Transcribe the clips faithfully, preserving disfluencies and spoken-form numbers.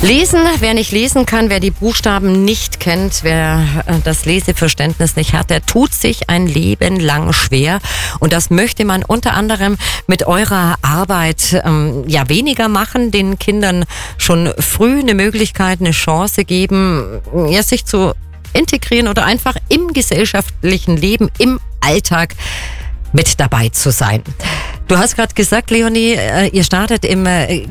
Lesen, wer nicht lesen kann, wer die Buchstaben nicht kennt, wer das Leseverständnis nicht hat, der tut sich ein Leben lang schwer. Und das möchte man unter anderem mit eurer Arbeit ähm, ja weniger machen, den Kindern schon früh eine Möglichkeit, eine Chance geben, ja, sich zu integrieren oder einfach im gesellschaftlichen Leben, im Alltag mit dabei zu sein. Du hast gerade gesagt, Leonie, ihr startet im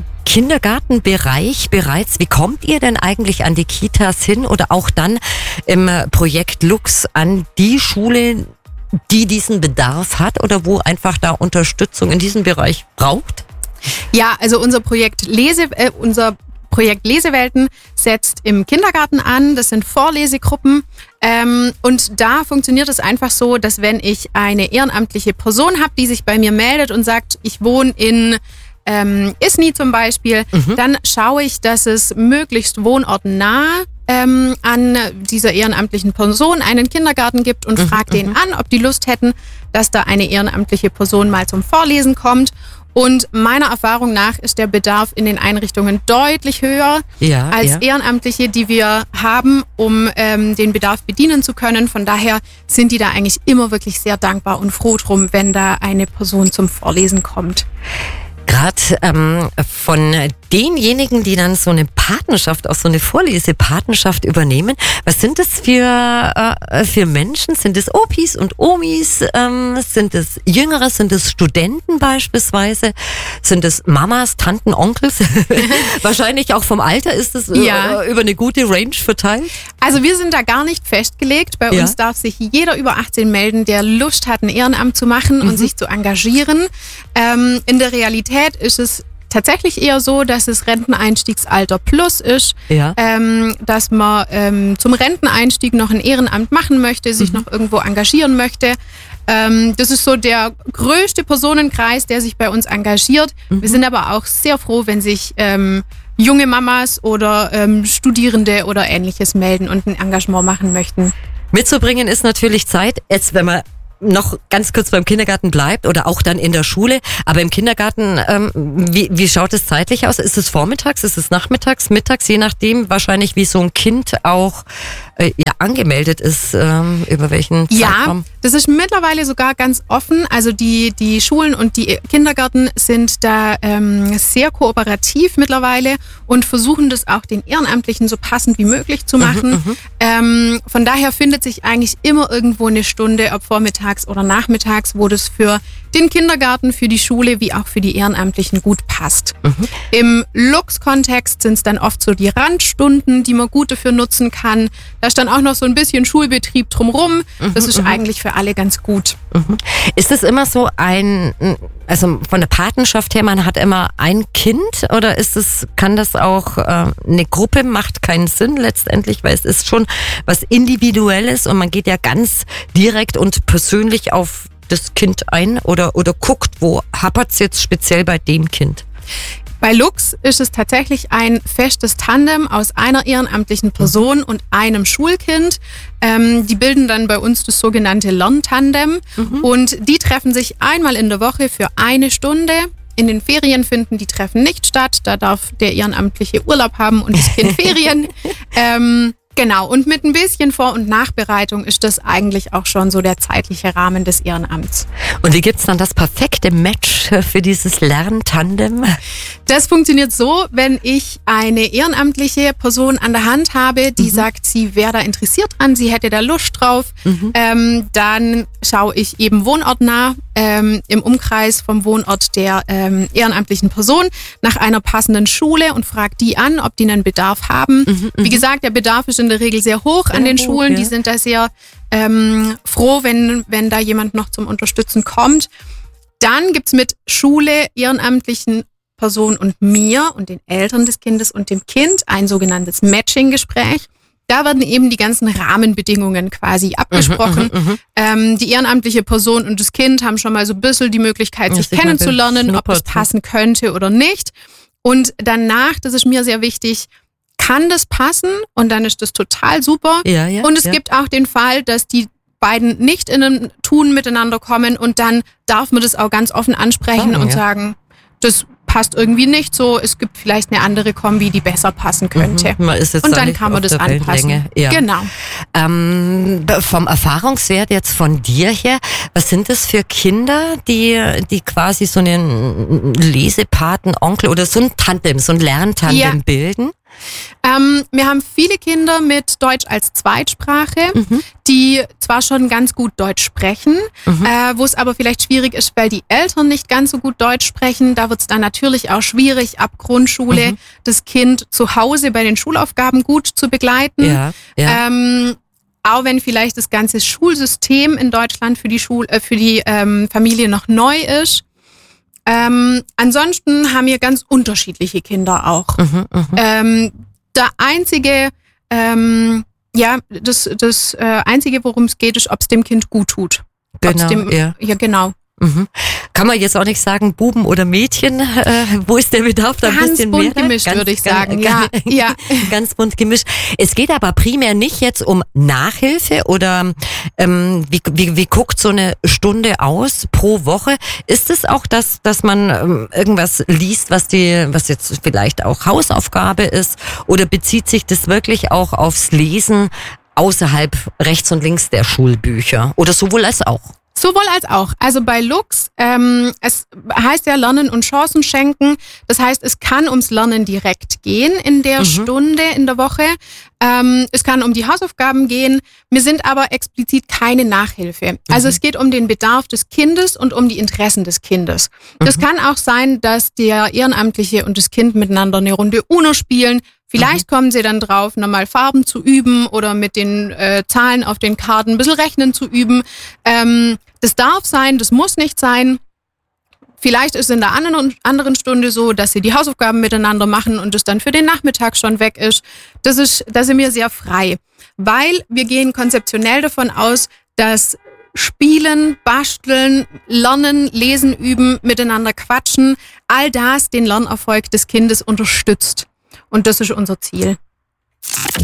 Kindergartenbereich bereits. Wie kommt ihr denn eigentlich an die Kitas hin oder auch dann im Projekt Lux an die Schule, die diesen Bedarf hat oder wo einfach da Unterstützung in diesem Bereich braucht? Ja, also unser Projekt Lese, äh, unser Projekt Lesewelten setzt im Kindergarten an. Das sind Vorlesegruppen. Ähm, und da funktioniert es einfach so, dass wenn ich eine ehrenamtliche Person habe, die sich bei mir meldet und sagt, ich wohne in ähm, Isny zum Beispiel, mhm. dann schaue ich, dass es möglichst wohnortnah ähm, an dieser ehrenamtlichen Person einen Kindergarten gibt und mhm. frage denen an, ob die Lust hätten, dass da eine ehrenamtliche Person mal zum Vorlesen kommt. Und meiner Erfahrung nach ist der Bedarf in den Einrichtungen deutlich höher ja, als ja. Ehrenamtliche, die wir haben, um ähm, den Bedarf bedienen zu können. Von daher sind die da eigentlich immer wirklich sehr dankbar und froh drum, wenn da eine Person zum Vorlesen kommt. Gerade ähm, von denjenigen, die dann so eine Patenschaft, auch so eine Vorlesepatenschaft übernehmen, was sind das für, äh, für Menschen? Sind es Opis und Omis? Ähm, sind es Jüngere? Sind es Studenten beispielsweise? Sind es Mamas, Tanten, Onkels? Wahrscheinlich auch vom Alter ist es äh, ja. über eine gute Range verteilt. Also wir sind da gar nicht festgelegt. Bei ja. uns darf sich jeder über achtzehn melden, der Lust hat, ein Ehrenamt zu machen mhm. und sich zu engagieren. Ähm, in der Realität ist es tatsächlich eher so, dass es Renteneinstiegsalter plus ist, ja. ähm, dass man ähm, zum Renteneinstieg noch ein Ehrenamt machen möchte, sich mhm. noch irgendwo engagieren möchte. Ähm, das ist so der größte Personenkreis, der sich bei uns engagiert. Mhm. Wir sind aber auch sehr froh, wenn sich ähm, junge Mamas oder ähm, Studierende oder Ähnliches melden und ein Engagement machen möchten. Mitzubringen ist natürlich Zeit. Jetzt, wenn man noch ganz kurz beim Kindergarten bleibt oder auch dann in der Schule. Aber im Kindergarten, ähm, wie, wie schaut es zeitlich aus? Ist es vormittags, ist es nachmittags, mittags, je nachdem wahrscheinlich, wie so ein Kind auch äh, ja, angemeldet ist, ähm, über welchen Zeitraum? Ja, das ist mittlerweile sogar ganz offen. Also die, die Schulen und die Kindergärten sind da ähm, sehr kooperativ mittlerweile und versuchen das auch den Ehrenamtlichen so passend wie möglich zu machen. Mhm, ähm, von daher findet sich eigentlich immer irgendwo eine Stunde, ob vormittags oder nachmittags, wo das für den Kindergarten, für die Schule wie auch für die Ehrenamtlichen gut passt. Mhm. Im Lux-Kontext sind es dann oft so die Randstunden, die man gut dafür nutzen kann. Da ist dann auch noch so ein bisschen Schulbetrieb drumherum. Das mhm, ist mhm. eigentlich für alle ganz gut. Mhm. Ist es immer so ein, also von der Patenschaft her, man hat immer ein Kind oder ist es, kann das auch äh, eine Gruppe, macht keinen Sinn letztendlich, weil es ist schon was Individuelles und man geht ja ganz direkt und persönlich auf das Kind ein oder, oder guckt, wo hapert's jetzt speziell bei dem Kind? Bei Lux ist es tatsächlich ein festes Tandem aus einer ehrenamtlichen Person mhm. und einem Schulkind. Ähm, die bilden dann bei uns das sogenannte Lerntandem mhm. und die treffen sich einmal in der Woche für eine Stunde. In den Ferien finden die Treffen nicht statt. Da darf der Ehrenamtliche Urlaub haben und das Kind Ferien. ähm, Genau, und mit ein bisschen Vor- und Nachbereitung ist das eigentlich auch schon so der zeitliche Rahmen des Ehrenamts. Und wie gibt's dann das perfekte Match für dieses Lerntandem? Das funktioniert so, wenn ich eine ehrenamtliche Person an der Hand habe, die mhm. sagt, sie wäre da interessiert dran, sie hätte da Lust drauf, mhm. ähm, dann schaue ich eben wohnortnah ähm, im Umkreis vom Wohnort der ähm, ehrenamtlichen Person nach einer passenden Schule und frage die an, ob die einen Bedarf haben. Mhm, Wie gesagt, der Bedarf ist in der Regel sehr hoch an den Schulen. Ja. Die sind da sehr ähm, froh, wenn, wenn da jemand noch zum Unterstützen kommt. Dann gibt's mit Schule, ehrenamtlichen Person und mir und den Eltern des Kindes und dem Kind ein sogenanntes Matching-Gespräch. Da werden eben die ganzen Rahmenbedingungen quasi abgesprochen. Mhm, mh, ähm, die ehrenamtliche Person und das Kind haben schon mal so ein bisschen die Möglichkeit, ja, sich kennenzulernen, ob es passen könnte oder nicht. Und danach, das ist mir sehr wichtig, kann das passen und dann ist das total super. Ja, ja, und es ja. gibt auch den Fall, dass die beiden nicht in einem Tun miteinander kommen und dann darf man das auch ganz offen ansprechen oh, und ja. sagen, das passt irgendwie nicht so, es gibt vielleicht eine andere Kombi, die besser passen könnte. Mhm, man ist jetzt und da dann nicht kann man auf das der anpassen. Wellenlänge. Ja. Genau. Ähm, vom Erfahrungswert jetzt von dir her, was sind das für Kinder, die, die quasi so einen Lesepaten, Onkel oder so ein Tandem, so ein Lerntandem Ja. bilden? Ähm, wir haben viele Kinder mit Deutsch als Zweitsprache, Mhm. die zwar schon ganz gut Deutsch sprechen, Mhm. äh, wo es aber vielleicht schwierig ist, weil die Eltern nicht ganz so gut Deutsch sprechen. Da wird es dann natürlich auch schwierig, ab Grundschule Mhm. das Kind zu Hause bei den Schulaufgaben gut zu begleiten. Ja, ja. Ähm, auch wenn vielleicht das ganze Schulsystem in Deutschland für die, Schul äh, für die ähm, Familie noch neu ist. Ähm, ansonsten haben wir ganz unterschiedliche Kinder auch. Mhm, mhm. Ähm, der einzige, ähm, ja, das, das äh, einzige, worum es geht, ist, ob es dem Kind gut tut. Ob's Genau, dem, ja. ja, genau. Mhm. Kann man jetzt auch nicht sagen, Buben oder Mädchen, äh, wo ist der Bedarf da ein Ganz bisschen bunt mehr? gemischt, würde ich sagen, Ganz, ja, ja. ganz bunt gemischt. Es geht aber primär nicht jetzt um Nachhilfe oder ähm, wie, wie, wie guckt so eine Stunde aus pro Woche? Ist es auch das, dass man ähm, irgendwas liest, was die, was jetzt vielleicht auch Hausaufgabe ist, oder bezieht sich das wirklich auch aufs Lesen außerhalb rechts und links der Schulbücher oder sowohl als auch? Sowohl als auch. Also bei Lux, ähm, es heißt ja Lernen und Chancen schenken. Das heißt, es kann ums Lernen direkt gehen in der Mhm. Stunde in der Woche. Ähm, es kann um die Hausaufgaben gehen. Wir sind aber explizit keine Nachhilfe. Also Mhm. es geht um den Bedarf des Kindes und um die Interessen des Kindes. Das Mhm. kann auch sein, dass der Ehrenamtliche und das Kind miteinander eine Runde Uno spielen. Vielleicht kommen sie dann drauf, nochmal Farben zu üben oder mit den äh, Zahlen auf den Karten ein bisschen rechnen zu üben. Ähm, das darf sein, das muss nicht sein. Vielleicht ist es in der anderen, anderen Stunde so, dass sie die Hausaufgaben miteinander machen und es dann für den Nachmittag schon weg ist. Das ist, da sind wir sehr frei, weil wir gehen konzeptionell davon aus, dass Spielen, Basteln, Lernen, Lesen, Üben, miteinander quatschen, all das den Lernerfolg des Kindes unterstützt. Und das ist unser Ziel.